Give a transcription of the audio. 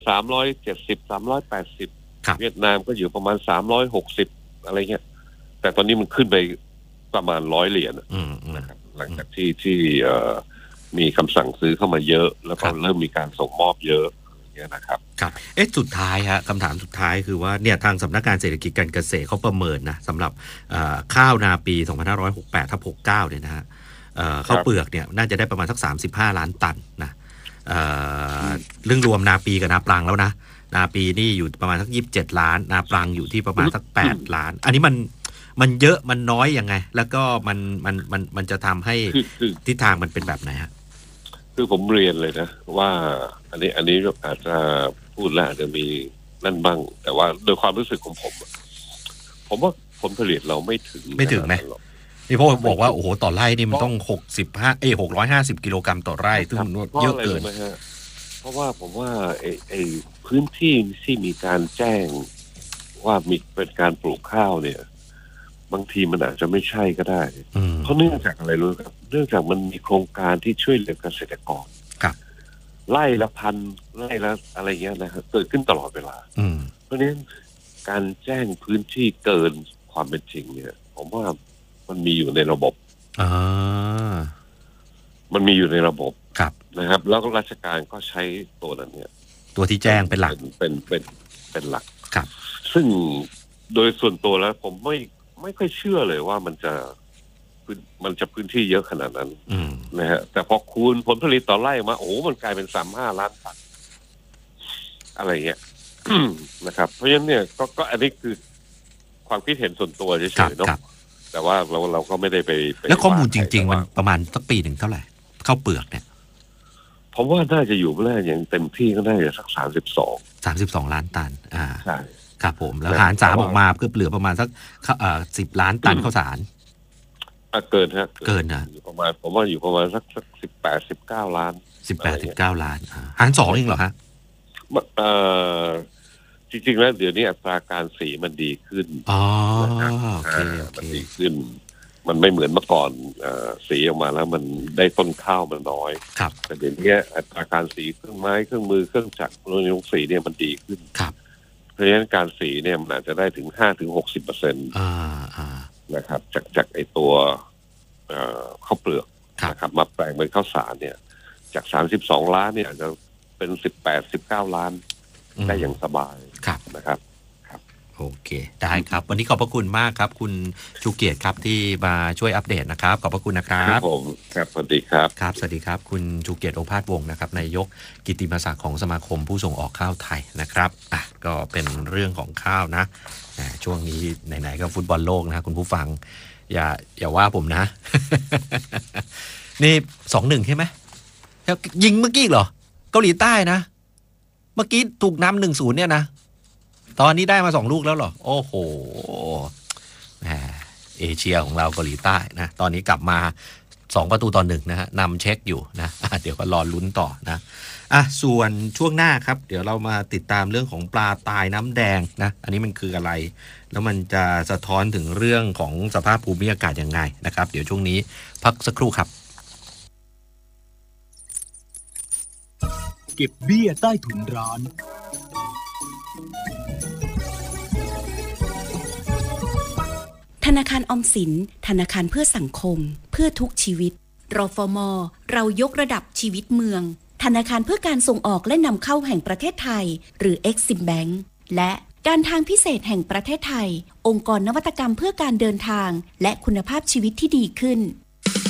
370 380 ครับเวียดนามก็อยู่ประมาณ360อะไรเงี้ยแต่ตอนนี้มันขึ้นไปประมาณ$100นะครับหลังจากที่มีคำสั่งซื้อเข้ามาเยอะแล้วก็เริ่มมีการส่งมอบเยอะเนี่ยนะครับครับสุดท้ายฮะคำถามสุดท้ายคือว่าเนี่ยทางสำนักงานเศรษฐกิจการเกษตรเขาประเมินนะสำหรับข้าวนาปี2568ทับ69เนี่ยนะฮะข้าวเปลือกเนี่ยน่าจะได้ประมาณสัก35ล้านตันนะเรื่องรวมนาปีกับนาปลังแล้วนะนาปีนี่อยู่ประมาณสัก27ล้านนาปลังอยู่ที่ประมาณสัก8ล้านอันนี้มันเยอะมันน้อยยังไงแล้วก็มันจะทำให้ทิศทางมันเป็นแบบไหนฮะคือผมเรียนเลยนะว่าอันนี้อาจจะพูดแล้วอาจจะมีนั่นบ้างแต่ว่าโดยความรู้สึกของผมว่าผลผลิตเราไม่ถึงไหมนี่พ่อบอกว่าโอ้โหต่อไร่นี่มันต้อง650กิโลกรัมต่อไร่ซึ่งเยอะเกินเพราะว่าผมว่าไอ้พื้นที่ที่มีการแจ้งว่ามีเป็นการปลูกข้าวเนี่ยบางทีมันอาจจะไม่ใช่ก็ได้เพราะเนื่องจากอะไรรู้ครับเนื่องจากมันมีโครงการที่ช่วยเหลือเกษตรกรไร่ละพันไร่ละอะไรเงี้ยนะครับเกิดขึ้นตลอดเวลาเพราะฉะนั้นการแจ้งพื้นที่เกินความเป็นจริงเนี่ยผมว่ามันมีอยู่ในระบบมันมีอยู่ในระบบนะครับแล้วก็ราชการก็ใช้ตัวนั้นเนี่ยตัวที่แจ้งเป็นหลักเป็นหลักซึ่งโดยส่วนตัวแล้วผมไม่ค่อยเชื่อเลยว่ามันจะพื้นที่เยอะขนาดนั้นนะฮะแต่พอคูณผลผลิตต่อไร่มาโอ้มันกลายเป็น35ล้านตันอะไรเงี้ยนะครับเพราะฉะนั้นเนี่ยก็อันนี้คือความคิดเห็นส่วนตัวเฉยๆเนาะแต่ว่าเราก็ไม่ได้ไปแล้วข้อมูลจริงๆมันประมาณสักปีหนึ่งเท่าไหร่ข้าวเปลือกเนี่ยผมว่าน่าจะอยู่ไม่ได้อย่างเต็มที่ก็ได้สัก 32ล้านตันใช่ครับผมแล้วหาร3ออกมาเพื่อเหลือประมาณสัก10ล้านตันข้าวสารเกินฮะเกินนะอยู่ประมาณผมว่าอยู่ประมาณสัก18-19ล้าน 18-19ล้านหาร2เองเหรอฮะจริงๆแล้วเดี๋ยวนี้อัตราการสีมันดีขึ้นมันดีขึ้นมันไม่เหมือนเมื่อก่อนสีออกมาแล้วมันได้ต้นข้าวมันน้อยแต่เดี๋ยวนี้อัตราการสีเครื่องไม้เครื่องมือเครื่องจักรโรงสีเนี่ยมันดีขึ้นเพราะฉะนั้นการสีเนี่ยมันอาจจะได้ถึง5-60%นะครับจากไอตัวข้าวเปลือกนะครับมาแปลงเป็นข้าวสารเนี่ยจาก32ล้านเนี่ยอาจจะเป็น18-19ล้านได้อย่างสบายนะครับโอเคได้ครับวันนี้ขอบพระคุณมากครับคุณชูเกียรติครับที่มาช่วยอัปเดตนะครับขอบพระคุณนะครับผมครับสวัสดีครับครับสวัสดีครับคุณชูเกียรติโอภาสวงศ์นะครับนายกกิตติมศักดิ์ของสมาคมผู้ส่งออกข้าวไทยนะครับก็เป็นเรื่องของข้าวนะช่วงนี้ไหนๆก็ฟุตบอลโลกนะคุณผู้ฟังอย่าว่าผมนะ นี่ 2-1 ใช่ไหมยิงเมื่อกี้เหรอเกาหลีใต้นะเมื่อกี้ถูกนำ 1-0 เนี่ยนะตอนนี้ได้มา2ลูกแล้วเหรอโอ้โหเอเชียของเราเกาหลีใต้นะตอนนี้กลับมา2-1นะฮะนำเช็คอยู่นะเดี๋ยวก็รอลุ้นต่อนะส่วนช่วงหน้าครับเดี๋ยวเรามาติดตามเรื่องของปลาตายน้ำแดงนะอันนี้มันคืออะไรแล้วมันจะสะท้อนถึงเรื่องของสภาพภูมิอากาศยังไงนะครับเดี๋ยวช่วงนี้พักสักครู่ครับเก็บเบี้ยใต้ถุนร้านธนาคารออมสินธนาคารเพื่อสังคมเพื่อทุกชีวิตรฟม.เรายกระดับชีวิตเมืองธนาคารเพื่อการส่งออกและนำเข้าแห่งประเทศไทยหรือ Exim Bank และการทางพิเศษแห่งประเทศไทยองค์กรนวัตกรรมเพื่อการเดินทางและคุณภาพชีวิตที่ดีขึ้น